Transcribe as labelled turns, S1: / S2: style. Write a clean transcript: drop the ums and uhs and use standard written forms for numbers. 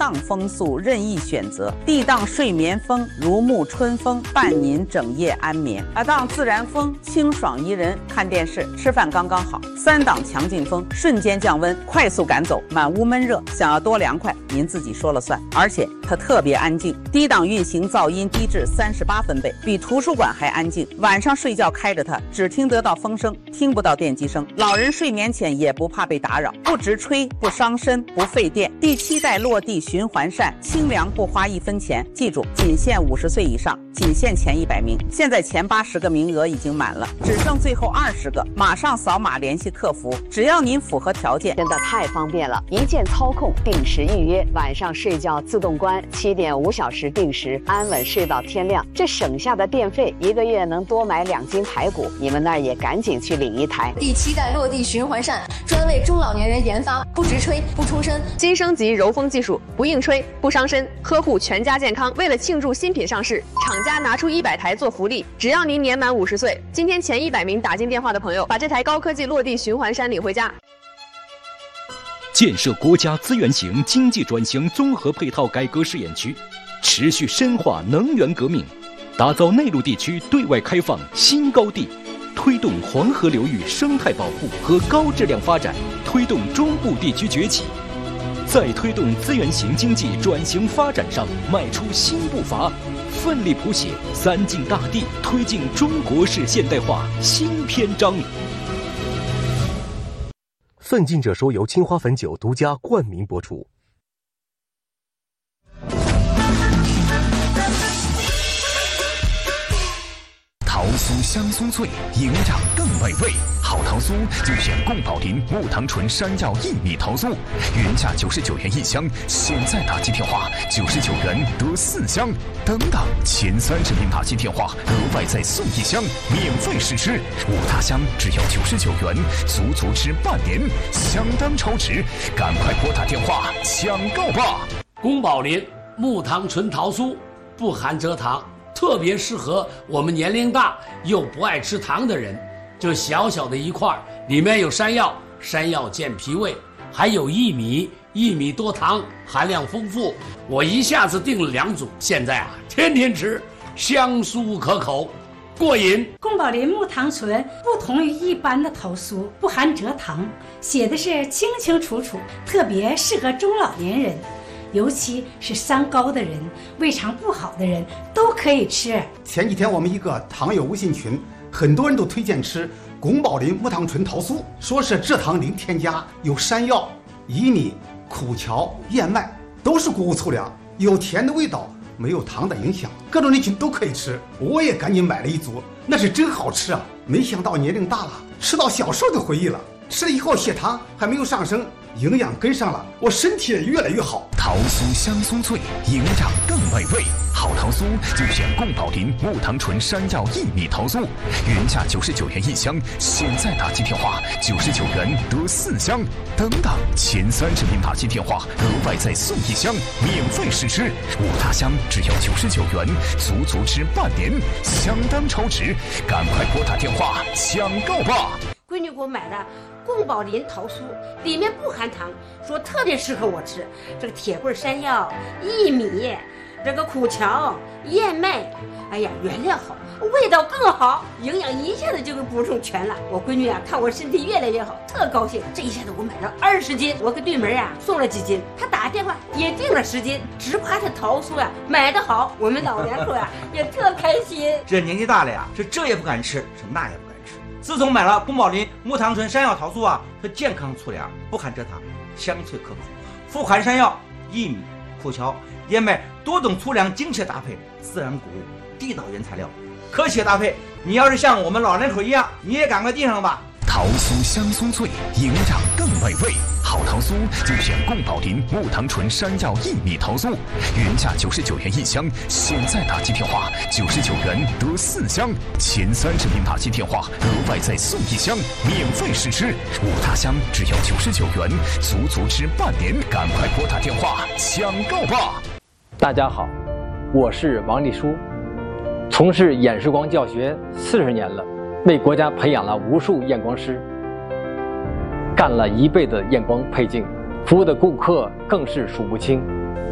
S1: 荡风速，任意选择。地当睡眠风，如沐春风，伴您整夜安眠。当自然风，清爽宜人，看电视、吃饭刚刚好。3档强劲风，瞬间降温，快速赶走满屋闷热。想要多凉快，您自己说了算。而且它特别安静，低档运行噪音低至38分贝，比图书馆还安静。晚上睡觉开着它，只听得到风声，听不到电机声。老人睡眠前也不怕被打扰，不直吹，不伤身，不费电。第7代落地循环扇，清凉不花1分钱。记住，仅限50岁以上，仅限前100名。现在前80个名额已经满了，只剩最后20个，马上扫码联系客服，只要您符合条件。
S2: 真的太方便了，一键操控，定时预约，晚上睡觉自动关，7点5小时定时，安稳睡到天亮。这省下的电费，1个月能多买2斤排骨。你们那儿也赶紧去领一台。
S3: 第7代落地循环扇，专为中老年人研发，不直吹，不冲身，
S4: 新升级柔风技术，不硬吹，不伤身，呵护全家健康。为了庆祝新品上市，厂家拿出100台做福利，只要您年满50岁，今天前100名打进电话的朋友，把这台高科技落地循环扇领回家。
S5: 建设国家资源型经济转型综合配套改革试验区，持续深化能源革命，打造内陆地区对外开放新高地，推动黄河流域生态保护和高质量发展，推动中部地区崛起，在推动资源型经济转型发展上迈出新步伐，奋力谱写3晋大地推进中国式现代化新篇章。
S6: 奋进者说由青花汾酒独家冠名播出。
S7: 桃酥香酥脆，营养更美味。好桃酥就选宫保林木糖醇山药薏米桃酥，原价99元1箱，现在打进电话99元得4箱，等等前30名打进电话额外再送1箱，免费试吃。5大箱只要99元，足吃半年，相当超值，赶快拨打电话抢购吧！
S8: 宫保林木糖醇桃酥不含蔗糖，特别适合我们年龄大又不爱吃糖的人。就小小的一块，里面有山药，山药健脾胃，还有薏米，薏米多糖，含量丰富。我一下子订了2组，现在天天吃，香酥可口，过瘾。
S9: 宫保林木糖醇不同于一般的桃酥，不含蔗糖，写的是清清楚楚，特别适合中老年人。尤其是三高的人、胃肠不好的人都可以吃。
S10: 前几天我们一个糖友微信群，很多人都推荐吃宫保林木糖醇桃酥，说是蔗糖零添加，有山药、薏米、苦荞、燕麦，都是谷物粗粮，有甜的味道，没有糖的影响，各种人群都可以吃。我也赶紧买了1组，那是真好吃啊！没想到年龄大了，吃到小时候的回忆了。吃了以后血糖还没有上升，营养跟上了，我身体也越来越好。
S7: 桃酥香酥脆，营养更美味。好桃酥就选宫保林木糖醇山药薏米桃酥，原价99元1箱，现在打进电话99元得4箱，等等前30名打进电话额外再送1箱，免费试吃。5大箱只要99元，足吃半年，相当超值，赶快拨打电话抢购吧！
S11: 闺女给我买的宫保林桃酥，里面不含糖，说特别适合我吃。这个铁棍山药、薏米，这个苦荞、燕麦，哎呀，原料好，味道更好，营养一下子就给补充全了。我闺女啊，看我身体越来越好，特高兴。这一下子我买了20斤，我给对门啊送了几斤，她打电话也订了10斤，只夸这桃酥呀买得好，我们老两口呀也特开心。
S12: 这年纪大了呀，是这也不敢吃，是那也不敢吃。自从买了宫保林木糖醇山药桃酥啊，它健康粗粮，不含蔗糖，香脆可口，富含山药、薏米、苦荞、燕麦多种粗粮精确搭配，自然谷物，地道原材料，科学搭配。你要是像我们老两口一样，你也赶快订上吧。
S7: 桃酥香酥脆，营养更美味。好桃酥就选宫保林木糖醇山药薏米桃酥，原价99元1箱，现在打进电话99元得4箱，前30名打进电话额外再送1箱，免费试吃。5大箱只要99元，足吃半年，赶快拨打电话抢购吧！
S13: 大家好，我是王立书，从事演示光教学40年了，为国家培养了无数验光师，干了1辈子验光配镜，服务的顾客更是数不清。